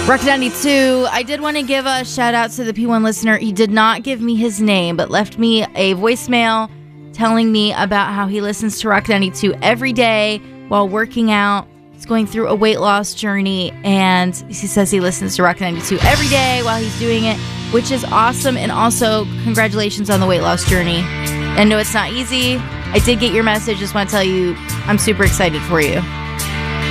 Rock 92, I did want to give a shout out to the P1 listener. He did not give me his name, but left me a voicemail telling me about how he listens to Rock 92 every day while working out. He's going through a weight loss journey, and he says he listens to Rock 92 every day while he's doing it, which is awesome. And also, congratulations on the weight loss journey. And no, it's not easy. I did get your message. Just want to tell you, I'm super excited for you.